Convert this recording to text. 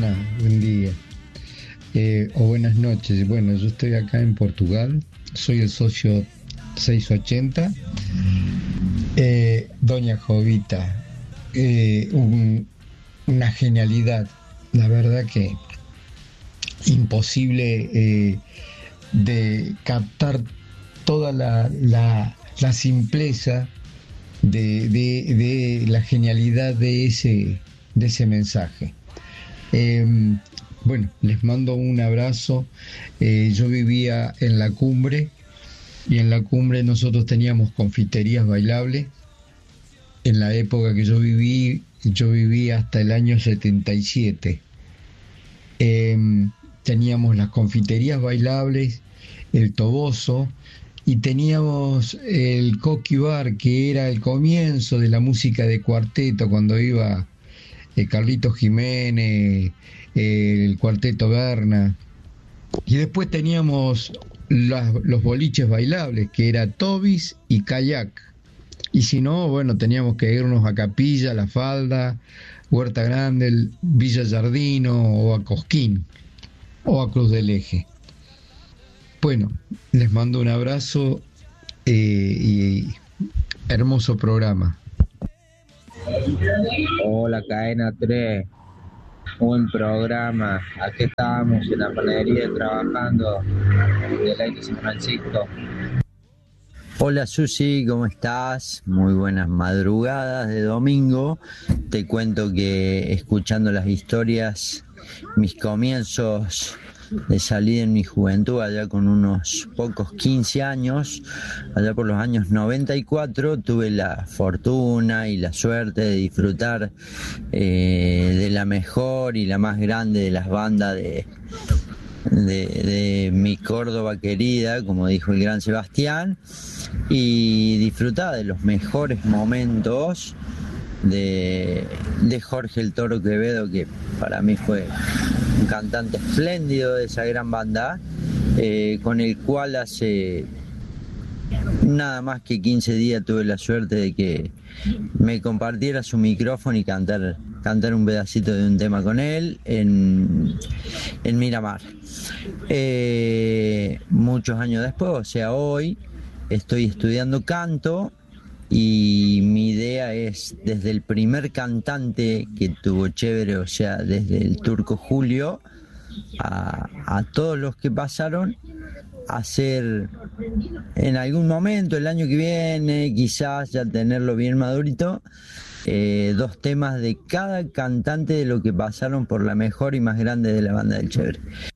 Buen día o buenas noches. Bueno, yo estoy acá en Portugal, soy el socio 680. Doña Jovita, una genialidad, la verdad que imposible de captar toda la simpleza de la genialidad de ese mensaje. Eh, bueno, les mando un abrazo. Yo vivía en la cumbre y en la cumbre nosotros teníamos confiterías bailables. En la época que yo viví hasta el año 77. Eh, Teníamos las confiterías bailables, el Toboso, y teníamos el Coqui Bar, que era el comienzo de la música de cuarteto, cuando iba Carlitos Jiménez, el Cuarteto Berna. Y después teníamos los boliches bailables, que era Tobis y Kayak. Y si no, bueno, teníamos que irnos a Capilla, La Falda, Huerta Grande, Villa Jardino o a Cosquín o a Cruz del Eje. Bueno, les mando un abrazo y hermoso programa. Hola, Cadena 3, buen programa. Aquí estamos en la panadería trabajando del aire San Francisco. Hola Susi, ¿cómo estás? Muy buenas madrugadas de domingo. Te cuento que escuchando las historias, mis comienzos de salir en mi juventud, allá con unos pocos 15 años, allá por los años 94, tuve la fortuna y la suerte de disfrutar de la mejor y la más grande de las bandas de mi Córdoba querida, como dijo el gran Sebastián, y disfrutar de los mejores momentos de Jorge el Toro Quevedo, que para mí fue un cantante espléndido de esa gran banda, con el cual hace nada más que 15 días tuve la suerte de que me compartiera su micrófono y cantar un pedacito de un tema con él en Miramar. Muchos años después, o sea, hoy estoy estudiando canto y mi idea es, desde el primer cantante que tuvo Chévere, o sea, desde el Turco Julio, a todos los que pasaron, hacer en algún momento, el año que viene, quizás ya tenerlo bien madurito, 2 temas de cada cantante de lo que pasaron por la mejor y más grande de la banda del Chévere.